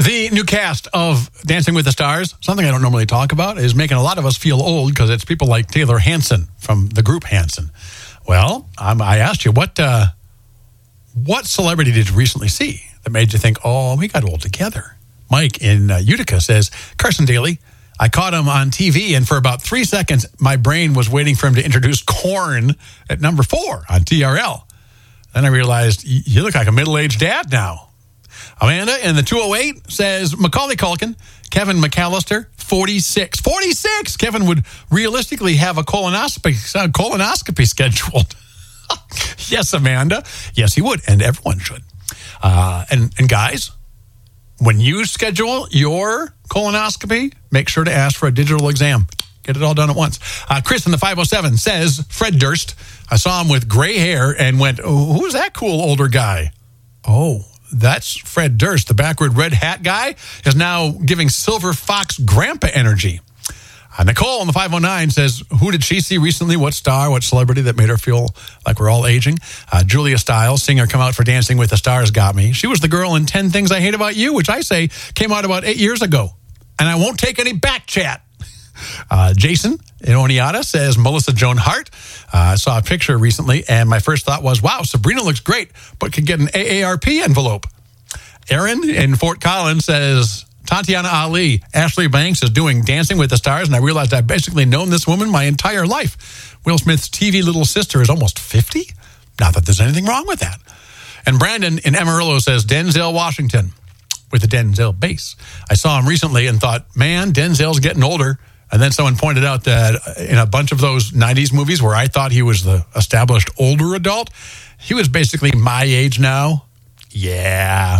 The new cast of Dancing with the Stars, something I don't normally talk about, is making a lot of us feel old because it's people like Taylor Hanson from the group Hanson. Well, I asked you, what celebrity did you recently see that made you think, oh, we got old together? Mike in Utica says, Carson Daly. I caught him on TV, and for about 3 seconds, my brain was waiting for him to introduce Korn at number 4 on TRL. Then I realized, you look like a middle-aged dad now. Amanda in the 208 says, Macaulay Culkin, Kevin McAllister, 46. 46! Kevin would realistically have a colonoscopy scheduled. Yes, Amanda. Yes, he would, and everyone should. And guys, when you schedule your colonoscopy, make sure to ask for a digital exam. Get it all done at once. Chris in the 507 says, Fred Durst. I saw him with gray hair and went, oh, who's that cool older guy? Oh, that's Fred Durst. The backward red hat guy is now giving Silver Fox grandpa energy. Nicole in the 509 says, who did she see recently? What star, what celebrity that made her feel like we're all aging? Julia Stiles, singer, come out for Dancing with the Stars, got me. She was the girl in 10 Things I Hate About You, which I say came out about 8 years ago. And I won't take any back chat. Jason in Oneata says, Melissa Joan Hart. I saw a picture recently, and my first thought was, wow, Sabrina looks great, but could get an AARP envelope. Aaron in Fort Collins says, Tatiana Ali, Ashley Banks is doing Dancing with the Stars, and I realized I've basically known this woman my entire life. Will Smith's TV little sister is almost 50? Not that there's anything wrong with that. And Brandon in Amarillo says, Denzel Washington with the Denzel bass. I saw him recently and thought, man, Denzel's getting older. And then someone pointed out that in a bunch of those 90s movies where I thought he was the established older adult, he was basically my age now. Yeah.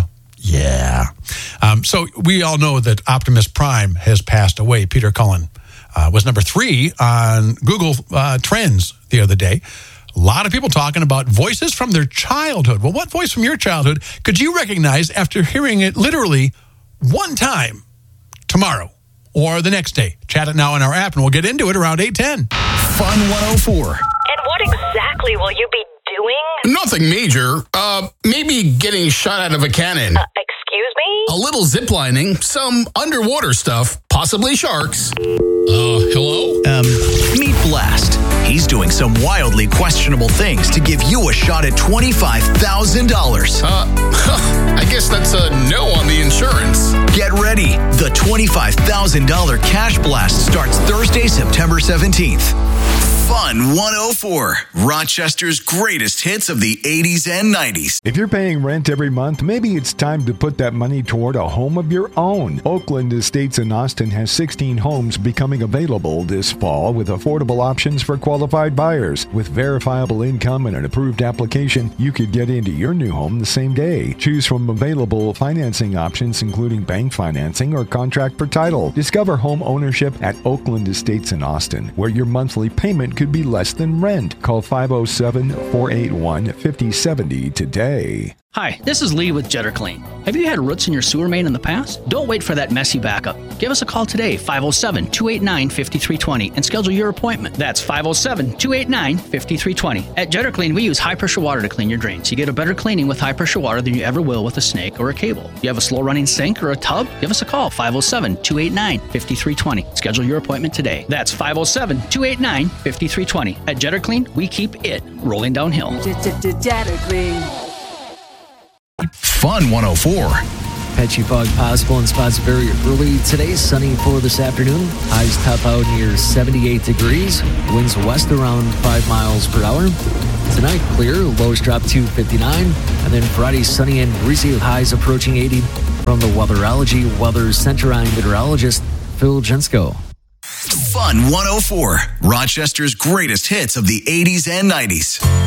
So we all know that Optimus Prime has passed away. Peter Cullen was number 3 on Google Trends the other day. A lot of people talking about voices from their childhood. Well, what voice from your childhood could you recognize after hearing it literally one time tomorrow or the next day? Chat it now in our app, and we'll get into it around 8:10. Fun 104. And what exactly will you be doing? Nothing major. Maybe getting shot out of a cannon. Excuse me? A little ziplining, some underwater stuff, possibly sharks. Hello? Meet Blast. He's doing some wildly questionable things to give you a shot at $25,000. I guess that's a no on the insurance. Get ready. The $25,000 Cash Blast starts Thursday, September 17th. Fun 104. Rochester's greatest hits of the 80s and 90s. If you're paying rent every month, maybe it's time to put that money toward a home of your own. Oakland Estates in Austin has 16 homes becoming available this fall with affordable options for qualified buyers. With verifiable income and an approved application, you could get into your new home the same day. Choose from available financing options, including bank financing or contract for title. Discover home ownership at Oakland Estates in Austin, where your monthly payment could be less than rent. Call 507-481-5070 today. Hi, this is Lee with Jetter Clean. Have you had roots in your sewer main in the past? Don't wait for that messy backup. Give us a call today, 507-289-5320, and schedule your appointment. That's 507-289-5320. At Jetter Clean, we use high-pressure water to clean your drains. You get a better cleaning with high-pressure water than you ever will with a snake or a cable. You have a slow-running sink or a tub? Give us a call, 507-289-5320. Schedule your appointment today. That's 507-289-5320. At Jetter Clean, we keep it rolling downhill. Jetter Clean. Fun 104. Patchy fog possible in spots very early today. Sunny for this afternoon. Highs top out near 78 degrees. Winds west around 5 miles per hour. Tonight, clear. Lows drop to 59. And then Friday, sunny and breezy with highs approaching 80. From the Weatherology Weather Center, I'm meteorologist Phil Jensko. Fun 104. Rochester's greatest hits of the 80s and 90s.